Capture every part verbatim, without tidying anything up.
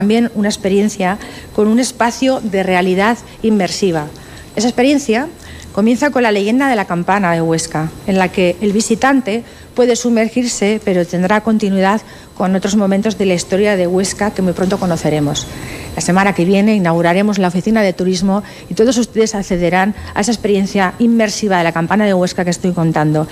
También una experiencia con un espacio de realidad inmersiva. Esa experiencia comienza con la leyenda de la campana de Huesca, en la que el visitante puede sumergirse, pero tendrá continuidad con otros momentos de la historia de Huesca que muy pronto conoceremos. La semana que viene inauguraremos la oficina de turismo y todos ustedes accederán a esa experiencia inmersiva de la campana de Huesca que estoy contando.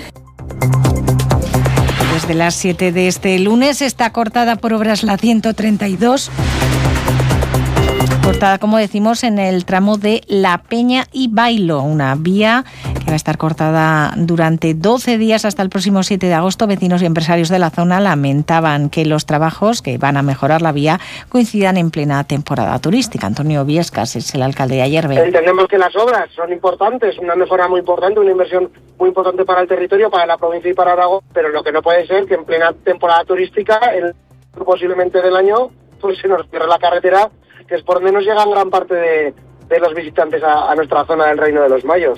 Desde las siete de este lunes está cortada por obras la ciento treinta y dos. Cortada, como decimos, en el tramo de La Peña y Bailo, una vía que va a estar cortada durante doce días hasta el próximo siete de agosto. Vecinos y empresarios de la zona lamentaban que los trabajos que van a mejorar la vía coincidan en plena temporada turística. Antonio Viescas es el alcalde de Ayerbe. Entendemos que las obras son importantes, una mejora muy importante, una inversión muy importante para el territorio, para la provincia y para Aragón, pero lo que no puede ser que en plena temporada turística, el, posiblemente del año, pues se nos cierre la carretera, que es por donde nos llegan gran parte de, de los visitantes a, a nuestra zona del Reino de los Mayos.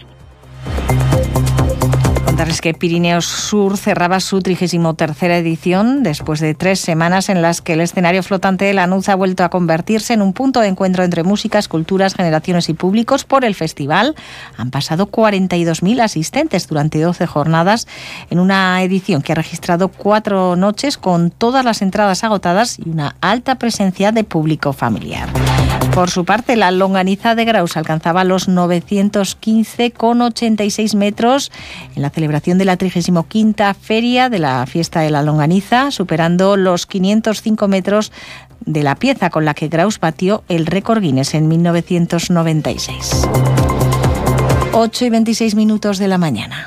Contarles que Pirineos Sur cerraba su trigésimo tercera edición después de tres semanas en las que el escenario flotante de Lanús ha vuelto a convertirse en un punto de encuentro entre músicas, culturas, generaciones y públicos. Por el festival han pasado cuarenta y dos mil asistentes durante doce jornadas en una edición que ha registrado cuatro noches con todas las entradas agotadas y una alta presencia de público familiar. Por su parte, la longaniza de Graus alcanzaba los novecientos quince coma ochenta y seis metros en la celebración de la trigésima quinta Feria de la Fiesta de la Longaniza, superando los quinientos cinco metros de la pieza con la que Graus batió el récord Guinness en mil novecientos noventa y seis. ocho y veintiséis minutos de la mañana.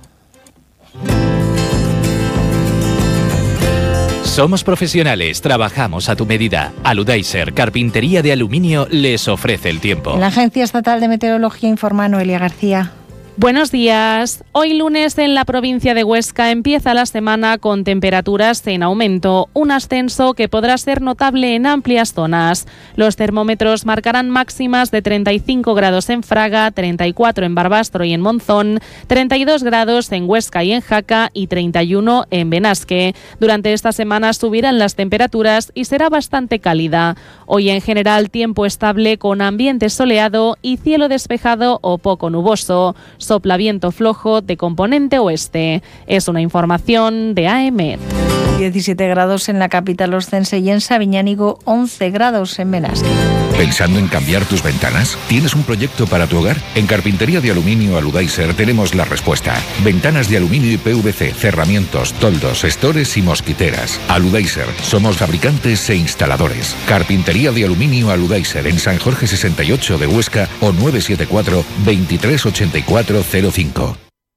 Somos profesionales, trabajamos a tu medida. Aludaiser, carpintería de aluminio, les ofrece el tiempo. La Agencia Estatal de Meteorología informa Noelia García. Buenos días. Hoy lunes en la provincia de Huesca empieza la semana con temperaturas en aumento, un ascenso que podrá ser notable en amplias zonas. Los termómetros marcarán máximas de treinta y cinco grados en Fraga, treinta y cuatro en Barbastro y en Monzón, treinta y dos grados en Huesca y en Jaca y treinta y uno en Benasque. Durante esta semana subirán las temperaturas y será bastante cálida. Hoy en general tiempo estable con ambiente soleado y cielo despejado o poco nuboso. Sopla viento flojo de componente oeste. Es una información de A M E D. diecisiete grados en la capital oscense y en Sabiñánigo, once grados en Benasque. ¿Pensando en cambiar tus ventanas? ¿Tienes un proyecto para tu hogar? En Carpintería de Aluminio Aludaiser tenemos la respuesta. Ventanas de aluminio y P V C, cerramientos, toldos, estores y mosquiteras. Aludaiser, somos fabricantes e instaladores. Carpintería de Aluminio Aludaiser en San Jorge sesenta y ocho de Huesca o nueve siete cuatro, veintitrés ochenta y cuatro cero cinco.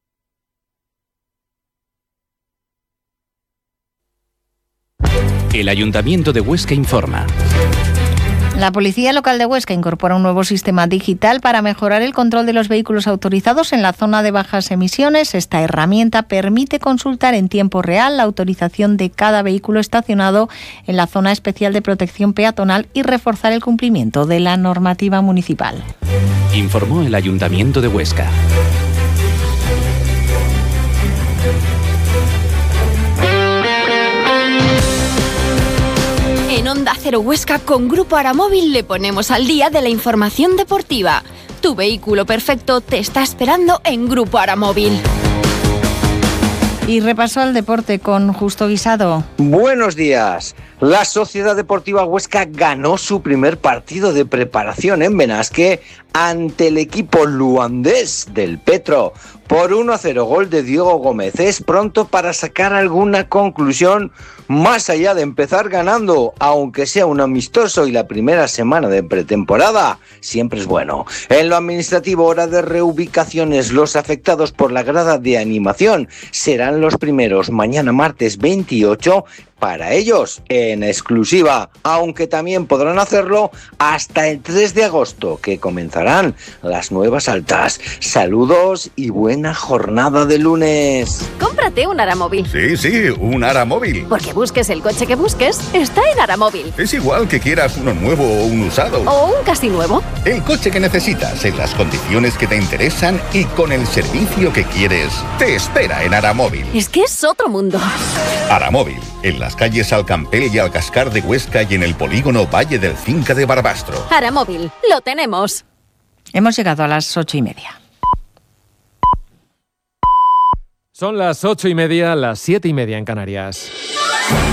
El Ayuntamiento de Huesca informa. La Policía Local de Huesca incorpora un nuevo sistema digital para mejorar el control de los vehículos autorizados en la zona de bajas emisiones. Esta herramienta permite consultar en tiempo real la autorización de cada vehículo estacionado en la zona especial de protección peatonal y reforzar el cumplimiento de la normativa municipal. Informó el Ayuntamiento de Huesca. En Onda Cero Huesca con Grupo Aramóvil le ponemos al día de la información deportiva. Tu vehículo perfecto te está esperando en Grupo Aramóvil. Y repaso al deporte con Justo Guisado. Buenos días. La Sociedad Deportiva Huesca ganó su primer partido de preparación en Benasque ante el equipo luandés del Petro por uno a cero, gol de Diego Gómez. Es pronto para sacar alguna conclusión más allá de empezar ganando, aunque sea un amistoso y la primera semana de pretemporada, siempre es bueno. En lo administrativo, hora de reubicaciones, los afectados por la grada de animación serán los primeros mañana martes veintiocho, para ellos en exclusiva, aunque también podrán hacerlo hasta el tres de agosto, que comenzará llegarán las nuevas altas. Saludos y buena jornada de lunes. Cómprate un Aramóvil. Sí, sí, un Aramóvil. Porque busques el coche que busques, está en Aramóvil. Es igual que quieras uno nuevo o un usado. O un casi nuevo. El coche que necesitas, en las condiciones que te interesan y con el servicio que quieres, te espera en Aramóvil. Es que es otro mundo. Aramóvil, en las calles Alcampel y Alcascar de Huesca y en el polígono Valle del Cinca de Barbastro. Aramóvil, lo tenemos. Hemos llegado a las ocho y media. Son las ocho y media, las siete y media en Canarias.